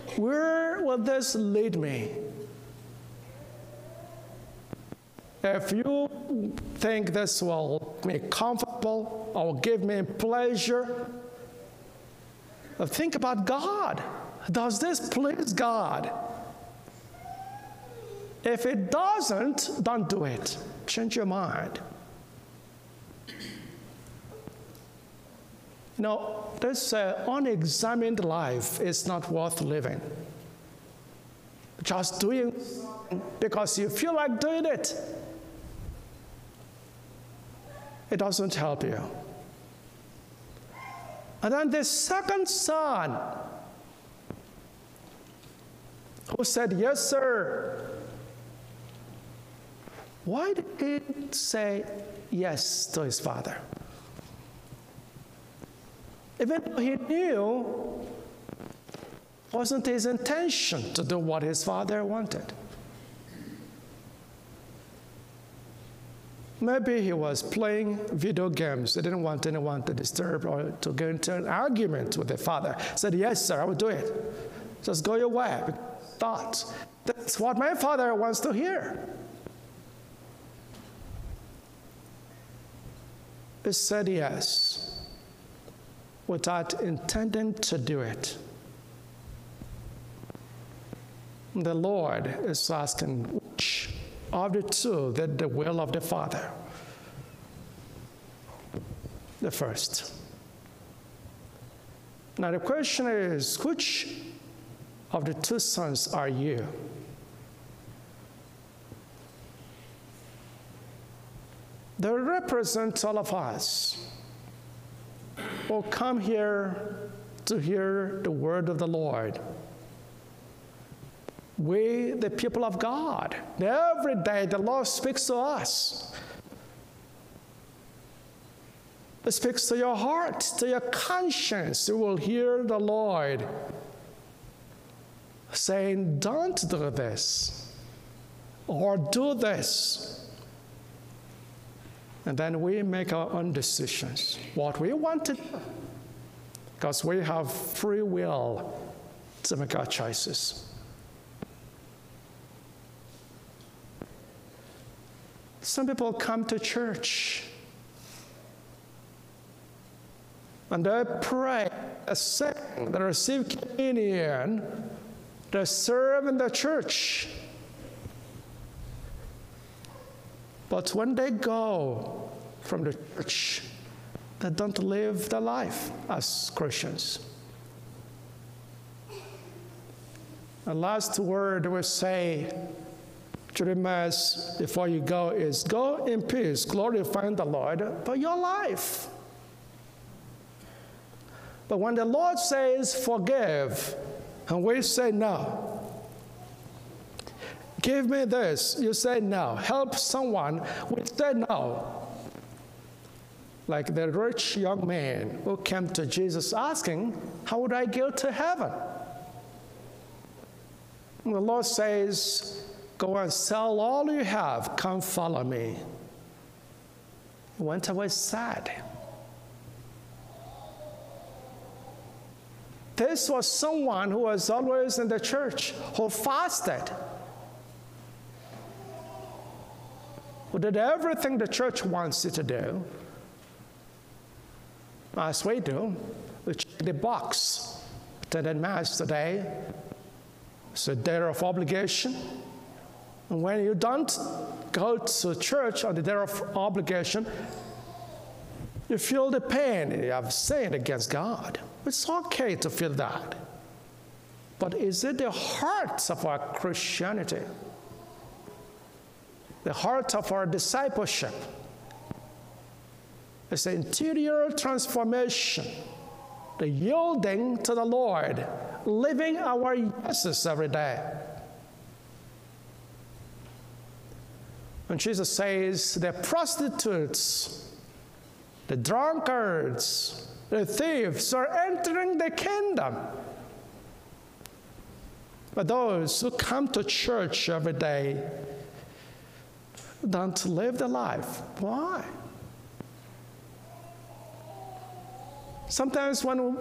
Where will this lead me? If you think this will make me comfortable or give me pleasure, think about God. Does this please God? If it doesn't, don't do it. Change your mind. This unexamined life is not worth living. Just doing because you feel like doing it, it doesn't help you. And then the second son, who said, yes, sir. Why did he say yes to his father? Even though he knew it wasn't his intention to do what his father wanted. Maybe he was playing video games. He didn't want anyone to disturb or to get into an argument with the father. He said, yes, sir, I will do it. Just go your way. Thoughts. That's what my father wants to hear. He said yes, without intending to do it. The Lord is asking, which of the two did the will of the Father? The first. Now the question is, which of the two sons are you? They represent all of us who come here to hear the word of the Lord. We, the people of God, every day the Lord speaks to us. It speaks to your heart, to your conscience. You will hear the Lord saying, don't do this, or do this. And then we make our own decisions, what we want to do, because we have free will to make our choices. Some people come to church and they pray, they sing, they receive communion, they serve in the church. But when they go from the church, they don't live their life as Christians. The last word we say to the Mass before you go is, go in peace, glorifying the Lord for your life. But when the Lord says forgive, and we say no, give me this, you say no. Help someone, we say no. Like the rich young man who came to Jesus asking, how would I get to heaven? And the Lord says, go and sell all you have, come follow me. He went away sad. This was someone who was always in the church, who fasted, who did everything the church wants you to do, as we do. We check the box, attended Mass today. It's a day of obligation. And when you don't go to church on the day of obligation, you feel the pain you have sinned against God. It's okay to feel that. But is it the heart of our Christianity? The heart of our discipleship? It's the interior transformation, the yielding to the Lord, living our yeses every day. And Jesus says, the prostitutes, the drunkards, the thieves are entering the kingdom. But those who come to church every day don't live the life. Why? Sometimes when